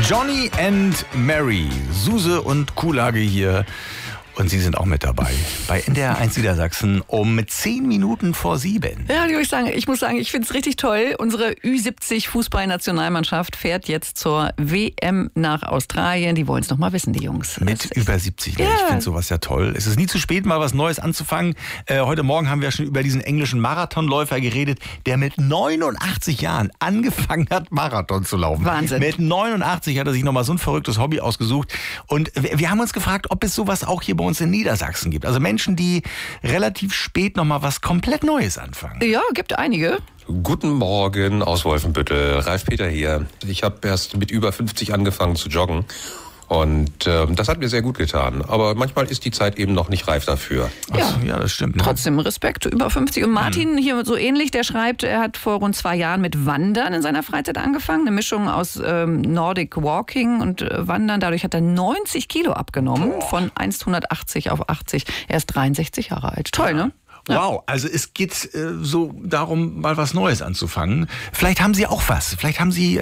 Johnny and Mary, Suse und Kuhlage hier. Und Sie sind auch mit dabei bei NDR 1 Niedersachsen um 10 Minuten vor 7. Ja, ich muss sagen, ich finde es richtig toll. Unsere Ü70-Fußballnationalmannschaft fährt jetzt zur WM nach Australien. Die wollen es noch mal wissen, die Jungs. Mit über 70. Ja. Ich finde sowas ja toll. Es ist nie zu spät, mal was Neues anzufangen. Heute Morgen haben wir schon über diesen englischen Marathonläufer geredet, der mit 89 Jahren angefangen hat, Marathon zu laufen. Wahnsinn. Mit 89 hat er sich noch mal so ein verrücktes Hobby ausgesucht. Und wir haben uns gefragt, ob es sowas auch hier bei uns in Niedersachsen gibt. Also Menschen, die relativ spät noch mal was komplett Neues anfangen. Ja, gibt einige. Guten Morgen aus Wolfenbüttel, Ralf Peter hier. Ich habe erst mit über 50 angefangen zu joggen und das hat mir sehr gut getan. Aber manchmal ist die Zeit eben noch nicht reif dafür. Ja, das stimmt. Ne? Trotzdem Respekt, über 50. Und Martin hier so ähnlich, der schreibt, er hat vor rund 2 Jahren mit Wandern in seiner Freizeit angefangen. Eine Mischung aus Nordic Walking und Wandern. Dadurch hat er 90 Kilo abgenommen, von 180 auf 80. Er ist 63 Jahre alt. Toll, ne? Ja. Wow, also es geht so darum, mal was Neues anzufangen. Vielleicht haben Sie auch was. Vielleicht haben Sie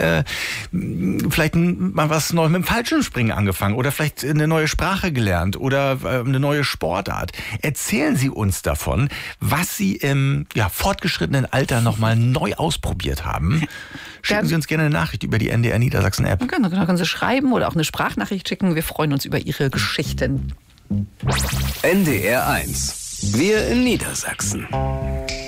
mal was Neues mit dem Fallschirmspringen angefangen oder vielleicht eine neue Sprache gelernt oder eine neue Sportart. Erzählen Sie uns davon, was Sie im fortgeschrittenen Alter nochmal neu ausprobiert haben. Schicken Sie uns gerne eine Nachricht über die NDR Niedersachsen App. Genau, können Sie schreiben oder auch eine Sprachnachricht schicken. Wir freuen uns über Ihre Geschichten. NDR 1. Wir in Niedersachsen.